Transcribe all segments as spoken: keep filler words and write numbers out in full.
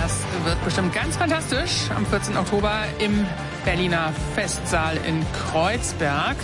Das wird bestimmt ganz fantastisch am vierzehnten Oktober im Berliner Festsaal in Kreuzberg.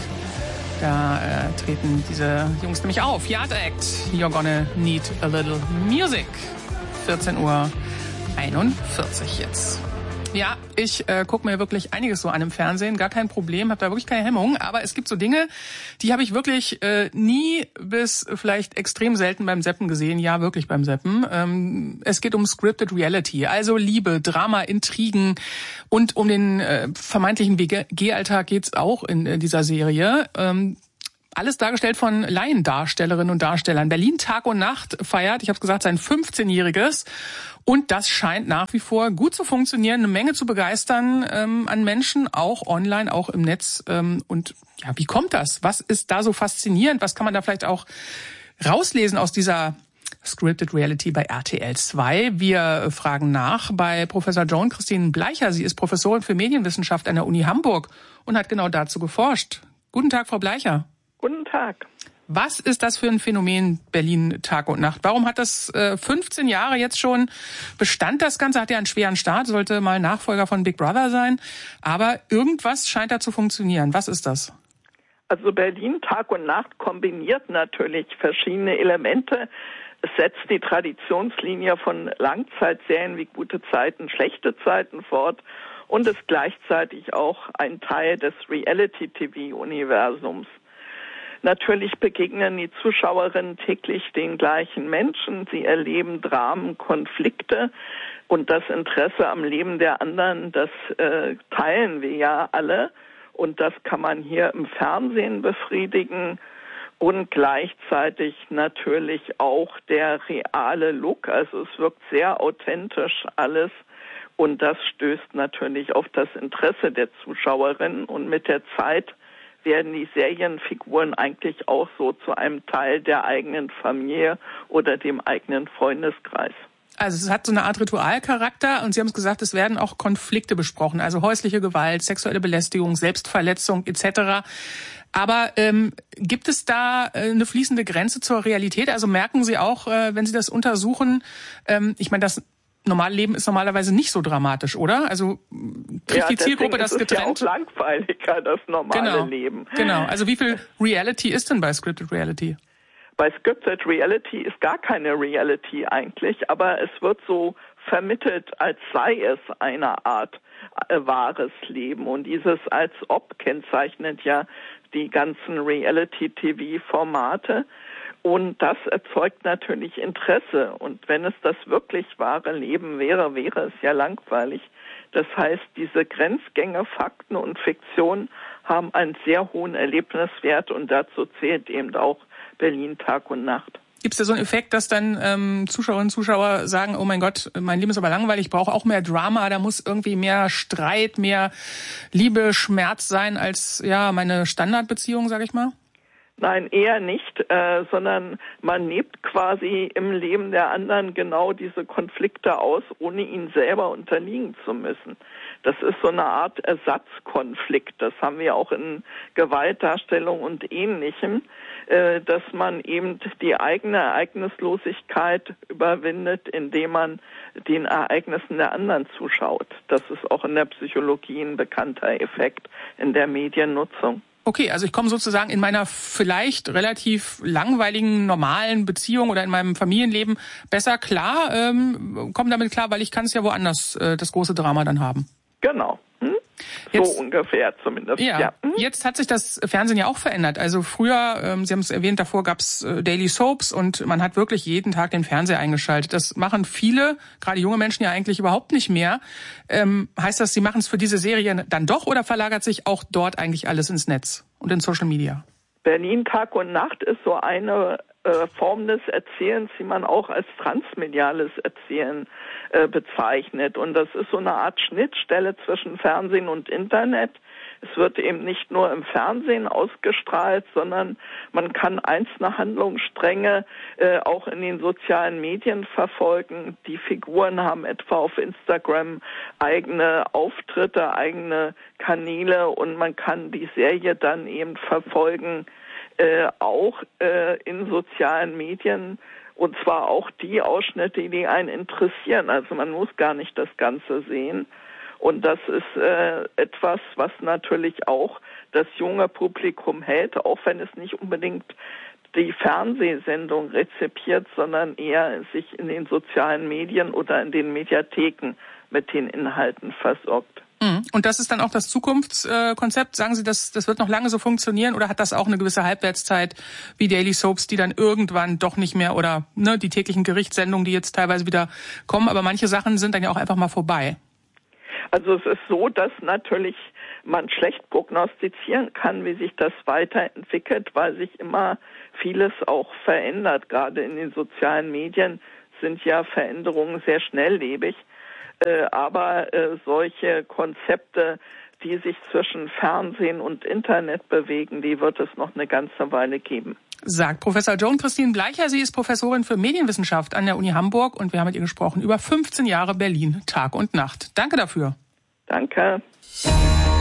Da äh, treten diese Jungs nämlich auf. Yard Act, You're Gonna Need a Little Music. vierzehn Uhr einundvierzig jetzt. Ja, ich äh, gucke mir wirklich einiges so an im Fernsehen, gar kein Problem, habe da wirklich keine Hemmung. Aber es gibt so Dinge, die habe ich wirklich äh, nie bis vielleicht extrem selten beim Seppen gesehen. Ja, wirklich beim Seppen. Ähm, es geht um Scripted Reality, also Liebe, Drama, Intrigen und um den äh, vermeintlichen W G-Alltag geht's auch in äh, dieser Serie. Ähm, Alles dargestellt von Laiendarstellerinnen und Darstellern. Berlin Tag und Nacht feiert, ich habe es gesagt, sein fünfzehnjähriges. Und das scheint nach wie vor gut zu funktionieren, eine Menge zu begeistern ähm, an Menschen, auch online, auch im Netz. Ähm, und ja, wie kommt das? Was ist da so faszinierend? Was kann man da vielleicht auch rauslesen aus dieser Scripted Reality bei R T L zwei? Wir fragen nach bei Professor Joan Christine Bleicher. Sie ist Professorin für Medienwissenschaft an der Uni Hamburg und hat genau dazu geforscht. Guten Tag, Frau Bleicher. Guten Tag. Was ist das für ein Phänomen Berlin Tag und Nacht? Warum hat das äh, fünfzehn Jahre jetzt schon Bestand? Das Ganze hat ja einen schweren Start, sollte mal Nachfolger von Big Brother sein. Aber irgendwas scheint da zu funktionieren. Was ist das? Also Berlin Tag und Nacht kombiniert natürlich verschiedene Elemente. Es setzt die Traditionslinie von Langzeitserien wie Gute Zeiten, Schlechte Zeiten fort und ist gleichzeitig auch ein Teil des Reality-T V-Universums. Natürlich begegnen die Zuschauerinnen täglich den gleichen Menschen. Sie erleben Dramen, Konflikte und das Interesse am Leben der anderen, das äh, teilen wir ja alle. Und das kann man hier im Fernsehen befriedigen und gleichzeitig natürlich auch der reale Look. Also es wirkt sehr authentisch alles und das stößt natürlich auf das Interesse der Zuschauerinnen und mit der Zeit werden die Serienfiguren eigentlich auch so zu einem Teil der eigenen Familie oder dem eigenen Freundeskreis. Also es hat so eine Art Ritualcharakter und Sie haben es gesagt, es werden auch Konflikte besprochen, also häusliche Gewalt, sexuelle Belästigung, Selbstverletzung et cetera. Aber ähm, gibt es da äh, eine fließende Grenze zur Realität? Also merken Sie auch, äh, wenn Sie das untersuchen, ähm, ich meine, das normale Leben ist normalerweise nicht so dramatisch, oder? Also kriegt ja, die Zielgruppe das getrennt? Ist ja auch langweiliger, das normale genau, Leben. Genau. Also wie viel Reality ist denn bei Scripted Reality? Bei Scripted Reality ist gar keine Reality eigentlich, aber es wird so vermittelt, als sei es eine Art äh, wahres Leben. Und dieses als ob kennzeichnet ja die ganzen Reality-T V-Formate. Und das erzeugt natürlich Interesse. Und wenn es das wirklich wahre Leben wäre, wäre es ja langweilig. Das heißt, diese Grenzgänge, Fakten und Fiktion haben einen sehr hohen Erlebniswert und dazu zählt eben auch Berlin Tag und Nacht. Gibt es da so einen Effekt, dass dann ähm, Zuschauerinnen und Zuschauer sagen, oh mein Gott, mein Leben ist aber langweilig, ich brauche auch mehr Drama, da muss irgendwie mehr Streit, mehr Liebe, Schmerz sein als ja meine Standardbeziehung, sag ich mal? Nein, eher nicht, äh, sondern man lebt quasi im Leben der anderen genau diese Konflikte aus, ohne ihnen selber unterliegen zu müssen. Das ist so eine Art Ersatzkonflikt. Das haben wir auch in Gewaltdarstellung und Ähnlichem, äh, dass man eben die eigene Ereignislosigkeit überwindet, indem man den Ereignissen der anderen zuschaut. Das ist auch in der Psychologie ein bekannter Effekt in der Mediennutzung. Okay, also ich komme sozusagen in meiner vielleicht relativ langweiligen, normalen Beziehung oder in meinem Familienleben besser klar, ähm, komme damit klar, weil ich kann es ja woanders äh, das große Drama dann haben. Genau. Hm? Jetzt, so ungefähr zumindest. Ja, ja. Hm? Jetzt hat sich das Fernsehen ja auch verändert. Also früher, ähm, Sie haben es erwähnt, davor gab's äh, Daily Soaps und man hat wirklich jeden Tag den Fernseher eingeschaltet. Das machen viele, gerade junge Menschen ja eigentlich überhaupt nicht mehr. Ähm, heißt das, Sie machen es für diese Serie dann doch oder verlagert sich auch dort eigentlich alles ins Netz und in Social Media? Berlin Tag und Nacht ist so eine äh, Form des Erzählens, die man auch als transmediales Erzählen äh, bezeichnet. Und das ist so eine Art Schnittstelle zwischen Fernsehen und Internet. Es wird eben nicht nur im Fernsehen ausgestrahlt, sondern man kann einzelne Handlungsstränge äh, auch in den sozialen Medien verfolgen. Die Figuren haben etwa auf Instagram eigene Auftritte, eigene Kanäle und man kann die Serie dann eben verfolgen, äh, auch äh, in sozialen Medien. Und zwar auch die Ausschnitte, die einen interessieren. Also man muss gar nicht das Ganze sehen. Und das ist äh, etwas, was natürlich auch das junge Publikum hält, auch wenn es nicht unbedingt die Fernsehsendung rezipiert, sondern eher sich in den sozialen Medien oder in den Mediatheken mit den Inhalten versorgt. Und das ist dann auch das Zukunftskonzept? Sagen Sie, das, das wird noch lange so funktionieren oder hat das auch eine gewisse Halbwertszeit wie Daily Soaps, die dann irgendwann doch nicht mehr oder ne, die täglichen Gerichtssendungen, die jetzt teilweise wieder kommen, aber manche Sachen sind dann ja auch einfach mal vorbei? Also es ist so, dass natürlich man schlecht prognostizieren kann, wie sich das weiterentwickelt, weil sich immer vieles auch verändert. Gerade in den sozialen Medien sind ja Veränderungen sehr schnelllebig. Äh, aber äh, solche Konzepte, die sich zwischen Fernsehen und Internet bewegen, die wird es noch eine ganze Weile geben. Sagt Professor Joan Christine Bleicher. Sie ist Professorin für Medienwissenschaft an der Uni Hamburg und wir haben mit ihr gesprochen über fünfzehn Jahre Berlin, Tag und Nacht. Danke dafür. Danke.